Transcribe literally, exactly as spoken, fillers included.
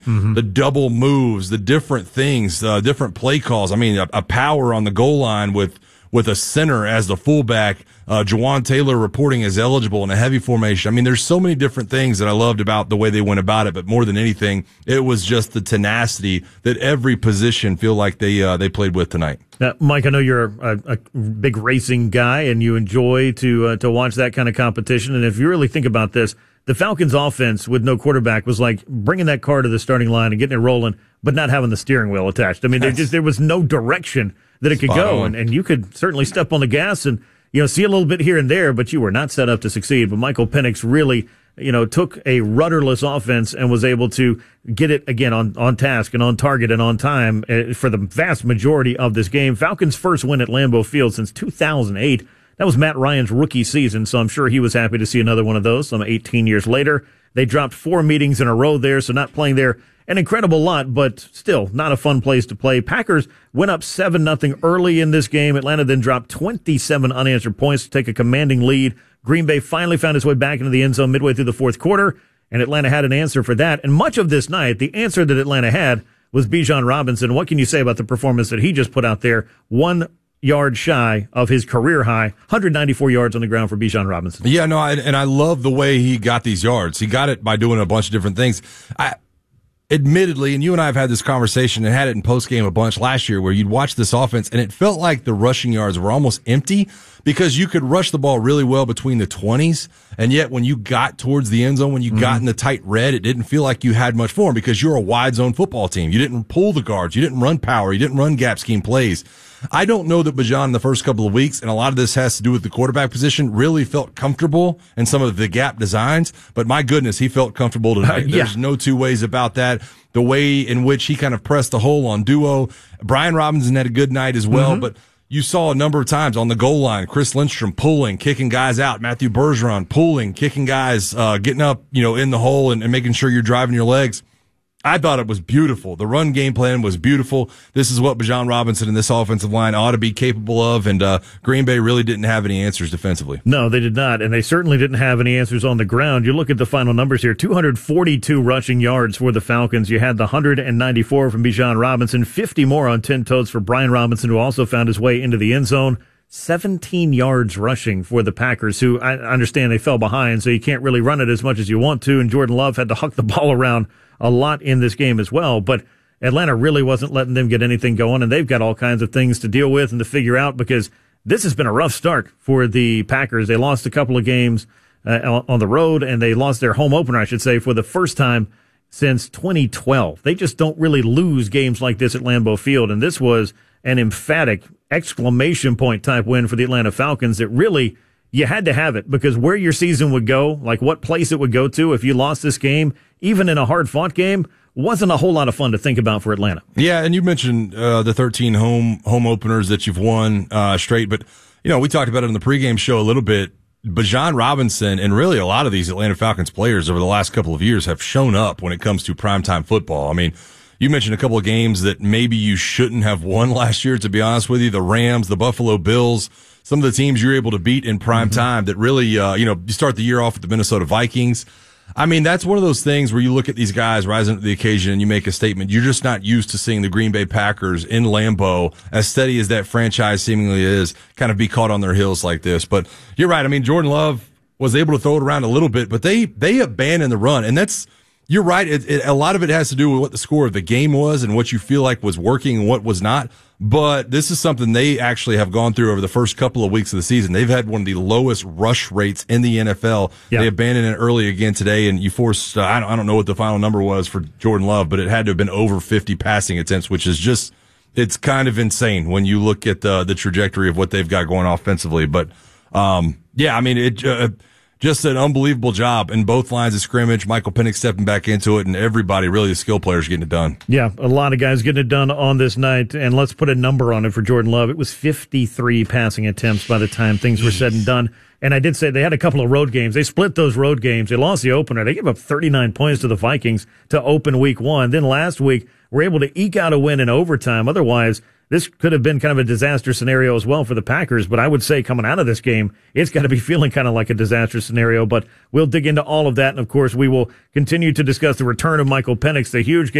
mm-hmm. the double moves, the different things, uh, different play calls. I mean, a, a power on the goal line with with a center as the fullback, uh, Jawan Taylor reporting as eligible in a heavy formation. I mean, there's so many different things that I loved about the way they went about it, but more than anything, it was just the tenacity that every position feel like they uh, they played with tonight. Now, Mike, I know you're a, a big racing guy and you enjoy to uh, to watch that kind of competition. And if you really think about this, the Falcons' offense with no quarterback was like bringing that car to the starting line and getting it rolling, but not having the steering wheel attached. I mean, there just there was no direction that it could go, and, and you could certainly step on the gas and you know see a little bit here and there, but you were not set up to succeed. But Michael Penix really you know took a rudderless offense and was able to get it again on on task and on target and on time uh, for the vast majority of this game. Falcons' first win at Lambeau Field since two thousand eight. That was Matt Ryan's rookie season, so I'm sure he was happy to see another one of those some eighteen years later. They dropped four meetings in a row there, so not playing there an incredible lot, but still not a fun place to play. Packers went up seven nothing early in this game. Atlanta then dropped twenty-seven unanswered points to take a commanding lead. Green Bay finally found its way back into the end zone midway through the fourth quarter, and Atlanta had an answer for that. And much of this night, the answer that Atlanta had was Bijan Robinson. What can you say about the performance that he just put out there? One yard shy of his career high, one hundred ninety-four yards on the ground for Bijan Robinson. Yeah, no, I, and I love the way he got these yards. He got it by doing a bunch of different things. I, admittedly, and you and I have had this conversation and had it in postgame a bunch last year where you'd watch this offense and it felt like the rushing yards were almost empty because you could rush the ball really well between the twenties, and yet when you got towards the end zone, when you mm-hmm. got in the tight red, it didn't feel like you had much for him because you're a wide zone football team. You didn't pull the guards. You didn't run power. You didn't run gap scheme plays. I don't know that Bijan in the first couple of weeks, and a lot of this has to do with the quarterback position, really felt comfortable in some of the gap designs. But my goodness, he felt comfortable tonight. Uh, yeah. There's no two ways about that. The way in which he kind of pressed the hole on Duo. Brian Robinson had a good night as well, mm-hmm. but you saw a number of times on the goal line, Chris Lindstrom pulling, kicking guys out, Matthew Bergeron pulling, kicking guys, uh, getting up, you know, in the hole and, and making sure you're driving your legs. I thought it was beautiful. The run game plan was beautiful. This is what Bijan Robinson and this offensive line ought to be capable of, and uh, Green Bay really didn't have any answers defensively. No, they did not, and they certainly didn't have any answers on the ground. You look at the final numbers here, two hundred forty-two rushing yards for the Falcons. You had the one hundred ninety-four from Bijan Robinson, fifty more on ten toes for Brian Robinson, who also found his way into the end zone. seventeen yards rushing for the Packers, who I understand they fell behind, so you can't really run it as much as you want to, and Jordan Love had to huck the ball around a lot in this game as well, but Atlanta really wasn't letting them get anything going, and they've got all kinds of things to deal with and to figure out because this has been a rough start for the Packers. They lost a couple of games uh, on the road, and they lost their home opener, I should say, for the first time since twenty twelve. They just don't really lose games like this at Lambeau Field, and this was an emphatic exclamation point type win for the Atlanta Falcons that really you had to have it because where your season would go, like what place it would go to if you lost this game, even in a hard-fought game, wasn't a whole lot of fun to think about for Atlanta. Yeah, and you mentioned uh, the thirteen home home openers that you've won uh, straight, but you know we talked about it on the pregame show a little bit. Bijan Robinson and really a lot of these Atlanta Falcons players over the last couple of years have shown up when it comes to primetime football. I mean, you mentioned a couple of games that maybe you shouldn't have won last year, to be honest with you. The Rams, the Buffalo Bills, some of the teams you're able to beat in prime mm-hmm. time that really, uh, you know, you start the year off with the Minnesota Vikings. I mean, that's one of those things where you look at these guys rising to the occasion and you make a statement. You're just not used to seeing the Green Bay Packers in Lambeau, as steady as that franchise seemingly is, kind of be caught on their heels like this. But you're right. I mean, Jordan Love was able to throw it around a little bit, but they, they abandoned the run. And that's, you're right. It, it, a lot of it has to do with what the score of the game was and what you feel like was working and what was not. But this is something they actually have gone through over the first couple of weeks of the season. They've had one of the lowest rush rates in the N F L. Yeah. They abandoned it early again today, and you forced, uh, I, don't, I don't know what the final number was for Jordan Love, but it had to have been over fifty passing attempts, which is just, it's kind of insane when you look at the, the trajectory of what they've got going offensively. But, um, yeah, I mean, it, uh, just an unbelievable job in both lines of scrimmage. Michael Penix stepping back into it, and everybody, really the skill players, getting it done. Yeah, a lot of guys getting it done on this night, and let's put a number on it for Jordan Love. It was fifty-three passing attempts by the time things were said and done. And I did say they had a couple of road games. They split those road games. They lost the opener. They gave up thirty-nine points to the Vikings to open week one. Then last week, were able to eke out a win in overtime. Otherwise, this could have been kind of a disaster scenario as well for the Packers. But I would say coming out of this game, it's got to be feeling kind of like a disaster scenario. But we'll dig into all of that. And, of course, we will continue to discuss the return of Michael Penix, the huge game.